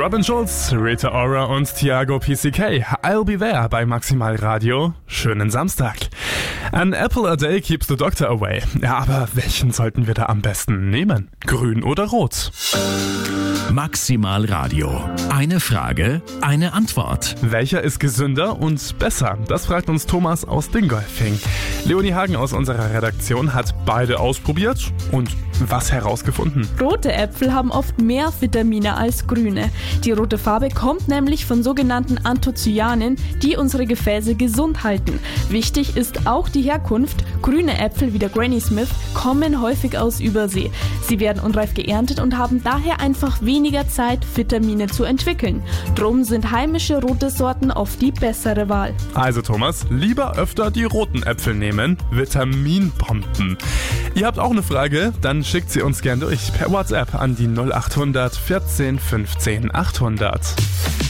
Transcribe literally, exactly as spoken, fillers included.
Robin Schulz, Rita Ora und Thiago P C K. I'll be there bei Maximal Radio. Schönen Samstag. An apple a day keeps the doctor away. Ja, aber welchen sollten wir da am besten nehmen? Grün oder rot? Maximal Radio. Eine Frage, eine Antwort. Welcher ist gesünder und besser? Das fragt uns Thomas aus Dingolfing. Leonie Hagen aus unserer Redaktion hat beide ausprobiert und was herausgefunden? Rote Äpfel haben oft mehr Vitamine als grüne. Die rote Farbe kommt nämlich von sogenannten Anthocyanen, die unsere Gefäße gesund halten. Wichtig ist auch die Herkunft. Grüne Äpfel wie der Granny Smith kommen häufig aus Übersee. Sie werden unreif geerntet und haben daher einfach weniger Zeit, Vitamine zu entwickeln. Drum sind heimische rote Sorten oft die bessere Wahl. Also Thomas, lieber öfter die roten Äpfel nehmen. Vitaminbomben. Ihr habt auch eine Frage? Dann schickt sie uns gern durch per WhatsApp an die null acht hundert vierzehn fünfzehn achthundert.